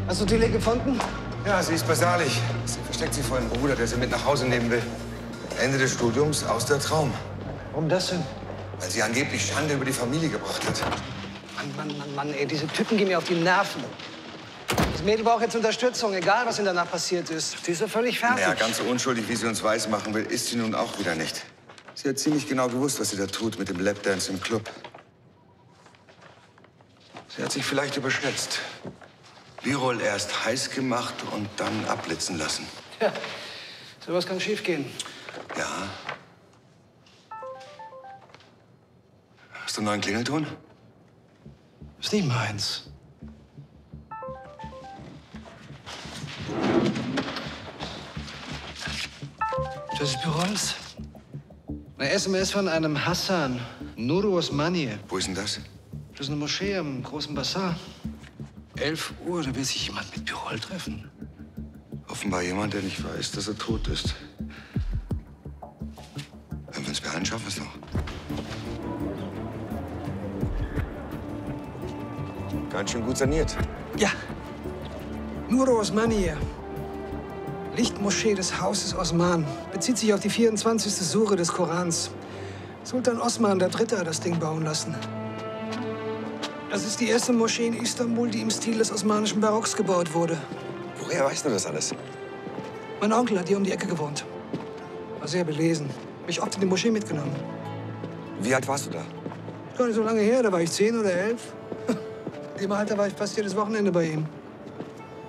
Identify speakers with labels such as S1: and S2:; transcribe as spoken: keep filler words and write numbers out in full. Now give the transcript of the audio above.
S1: Hast du Tilly gefunden?
S2: Ja, sie ist besalig. Sie versteckt sich vor ihrem Bruder, der sie mit nach Hause nehmen will. Ende des Studiums aus der Traum.
S1: Warum das denn?
S2: Weil sie angeblich Schande über die Familie gebracht hat.
S1: Mann, Mann, Mann, Mann, ey, diese Typen gehen mir auf die Nerven. Das Mädel braucht jetzt Unterstützung, egal was in der Nacht passiert ist. Die ist ja völlig fertig.
S2: Ja, ganz so unschuldig, wie sie uns weismachen will, ist sie nun auch wieder nicht. Sie hat ziemlich genau gewusst, was sie da tut mit dem Lapdance im Club. Sie hat sich vielleicht überschätzt. Birol erst heiß gemacht und dann abblitzen lassen.
S1: Ja, sowas kann schiefgehen.
S2: Ja. Hast du einen neuen Klingelton?
S1: Ist nicht meins. Das ist Birols. Eine S M S von einem Hassan, Nuru Osmani.
S2: Wo ist denn das?
S1: Das ist eine Moschee am großen Bazar. Elf Uhr, da will sich jemand mit Birol treffen.
S2: Offenbar jemand, der nicht weiß, dass er tot ist. Wenn wir uns beeilen, schaffen wir es noch. Ganz schön gut saniert.
S1: Ja. Nuru Osmani. Lichtmoschee des Hauses Osman. Bezieht sich auf die vierundzwanzigste Sure des Korans. Sultan Osman der Dritte hat das Ding bauen lassen. Das ist die erste Moschee in Istanbul, die im Stil des osmanischen Barocks gebaut wurde.
S2: Woher weißt du das alles?
S1: Mein Onkel hat hier um die Ecke gewohnt. War sehr belesen. Mich oft in die Moschee mitgenommen.
S2: Wie alt warst du da?
S1: Gar nicht so lange her, da war ich zehn oder elf. In dem Alter war ich fast jedes Wochenende bei ihm.